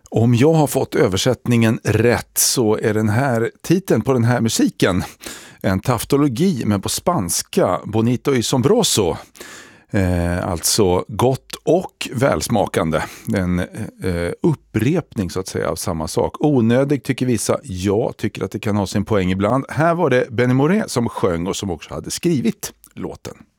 Om jag har fått översättningen rätt så är den här titeln på den här musiken en taftologi men på spanska, bonito y sombroso. Alltså gott och välsmakande. En upprepning så att säga av samma sak. Onödig tycker vissa, jag tycker att det kan ha sin poäng ibland. Här var det Benny Moré som sjöng och som också hade skrivit låten.